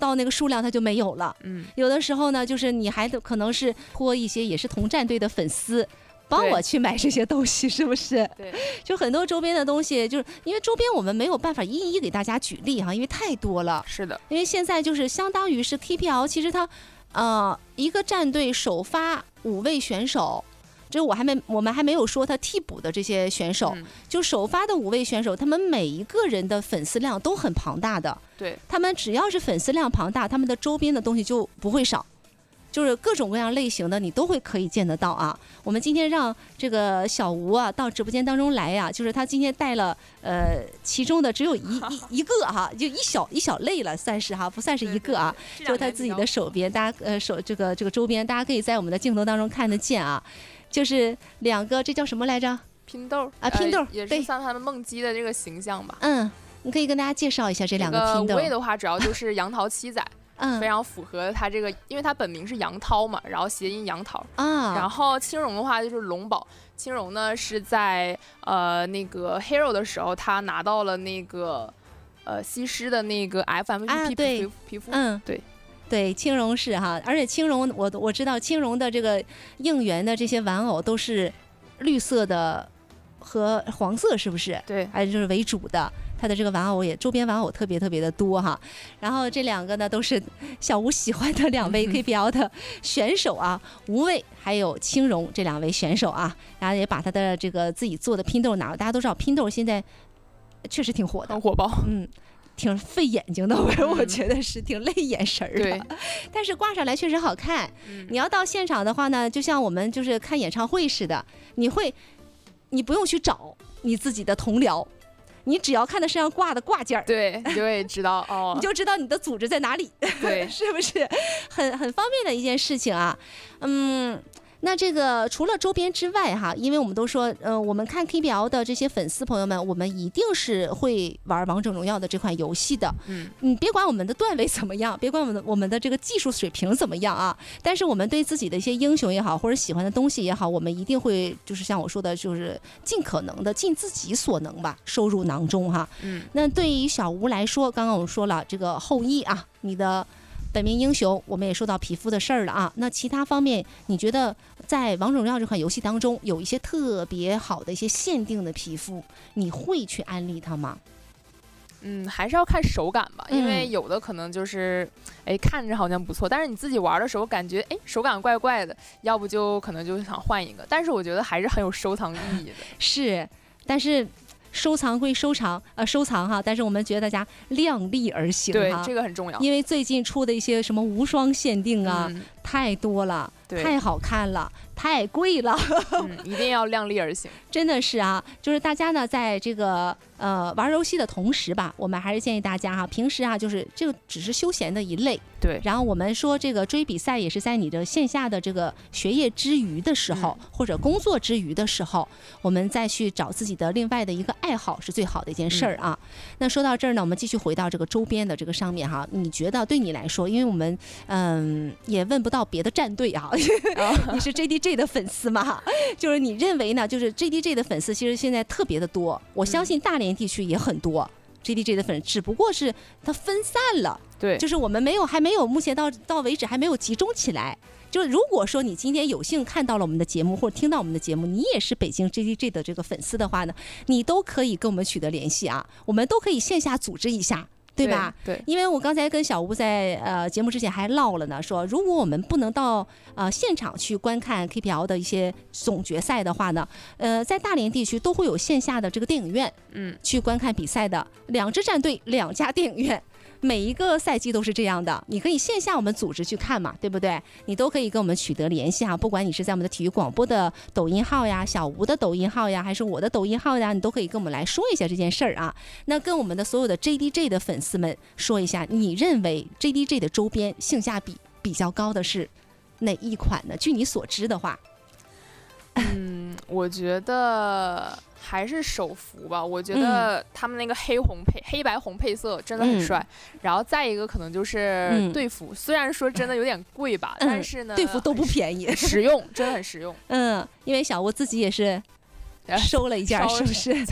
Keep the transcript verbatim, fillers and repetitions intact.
到那个数量它就没有了。嗯，有的时候呢，就是你还可能是托一些也是同战队的粉丝。帮我去买这些东西，是不是？ 对， 就很多周边的东西，就是因为周边我们没有办法一一给大家举例哈，因为太多了。 是的， 因为现在就是相当于是 K P L， 其实它，呃，一个战队首发五位选手，这我还没我们还没有说他替补的这些选手，嗯、就首发的五位选手，他们每一个人的粉丝量都很庞大的。 对， 他们只要是粉丝量庞大，他们的周边的东西就不会少。就是各种各样类型的你都会可以见得到啊！我们今天让这个小吴啊到直播间当中来呀、啊，就是他今天带了呃其中的只有一一一个哈，就一小一小类了，算是哈，不算是一个啊， 对对对就是他自己的手边，大家呃手这个这个周边，大家可以在我们的镜头当中看得见啊，就是两个，这叫什么来着？ 拼豆啊，拼豆、呃、 也是像他们梦姬的这个形象吧？ 嗯，你可以跟大家介绍一下这两个拼豆。 五位的话，主要就是杨桃七仔。 嗯， 非常符合他这个，因为他本名是杨涛嘛，然后谐音杨桃啊。 然后青荣的话就是龙宝，青荣呢是在呃那个 Hero 的时候，他拿到了那个呃西施的那个 F M V P 皮肤、啊、皮肤， 嗯， 对。 对，青荣是哈，而且青荣我我知道青荣的这个应援的这些玩偶都是绿色的和黄色，是不是？ 对， 还有就是为主的。它的这个玩偶也周边玩偶特别特别的多哈，然后这两个呢都是小吴喜欢的两位 K P L 的选手啊，吴畏还有青荣这两位选手啊，然后也把他的这个自己做的拼豆拿了，大家都知道拼豆现在确实挺火的， 很火爆， 嗯，挺费眼睛的，我觉得是挺累眼神的， 对， 但是挂上来确实好看。嗯、你要到现场的话呢，就像我们就是看演唱会似的，你会，你不用去找你自己的同僚。你只要看他身上挂的挂件儿， 对，你就会知道哦， 你就知道你的组织在哪里， 对， 是不是很很方便的一件事情啊？嗯，那这个除了周边之外哈，因为我们都说，呃，我们看 K P L 的这些粉丝朋友们，我们一定是会玩王者荣耀的这款游戏的。嗯，你别管我们的段位怎么样，别管我们的我们的这个技术水平怎么样啊，但是我们对自己的一些英雄也好，或者喜欢的东西也好，我们一定会就是像我说的，就是尽可能的尽自己所能吧，收入囊中哈。嗯，那对于小吴来说，刚刚我们说了这个后羿啊，你的本命英雄，我们也说到皮肤的事儿了啊。那其他方面，你觉得在王者荣耀这款游戏当中，有一些特别好的一些限定的皮肤，你会去安利它吗？ 嗯，还是要看手感吧，因为有的可能就是，哎、嗯，看着好像不错，但是你自己玩的时候感觉，哎，手感怪怪的，要不就可能就想换一个。但是我觉得还是很有收藏意义的。 是，但是。收藏归收藏，呃，收藏哈，但是我们觉得大家量力而行哈，对，这个很重要。 因为最近出的一些什么无双限定啊，嗯、太多了，太好看了，太贵了， 嗯，一定要量力而行。 真的是啊，就是大家呢，在这个呃玩游戏的同时吧，我们还是建议大家哈，平时啊，就是这个只是休闲的一类。 对。 然后我们说这个追比赛也是在你的线下的这个学业之余的时候，嗯、或者工作之余的时候，我们再去找自己的另外的一个爱好是最好的一件事儿啊。嗯、那说到这儿呢，我们继续回到这个周边的这个上面哈，你觉得对你来说，因为我们嗯也问不到别的战队啊，你是 J D J 的粉丝吗？就是你认为呢？就是 J D J 的粉丝其实现在特别的多，我相信大连地区也很多。嗯J D J 的粉，只不过是它分散了， 对， 就是我们没有，还没有，目前到到为止还没有集中起来。就如果说你今天有幸看到了我们的节目，或者听到我们的节目，你也是北京 J D J 的这个粉丝的话呢，你都可以跟我们取得联系啊，我们都可以线下组织一下。对吧？ 对，对， 因为我刚才跟小吴在呃节目之前还唠了呢，说如果我们不能到呃现场去观看 K P L 的一些总决赛的话呢，呃，在大连地区都会有线下的这个电影院，嗯，去观看比赛的，两支战队两家电影院。每一个赛季都是这样的，你可以线下我们组织去看嘛，对不对？你都可以跟我们取得联系啊，不管你是在我们的体育广播的抖音号呀，小吴的抖音号呀，还是我的抖音号呀，你都可以跟我们来说一下这件事儿啊。那跟我们的所有的 J D J 的粉丝们说一下，你认为 J D J 的周边性价比比较高的是哪一款呢？据你所知的话， 嗯，我觉得还是手幅吧，我觉得他们那个黑红配、嗯、黑白红配色真的很帅、嗯、然后再一个可能就是队服、嗯、虽然说真的有点贵吧、嗯、但是呢队服都不便宜， 实用，真的很实用。 嗯，因为小吴自己也是收了一件，是不是？